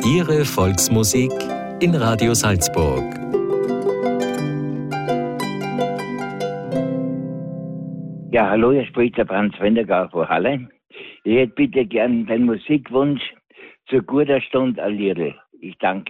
Ihre Volksmusik in Radio Salzburg. Ja, hallo, hier spricht der Franz Wendergau von Halle. Ich hätte bitte gern den Musikwunsch Zu guter Stunde alliere. Ich danke.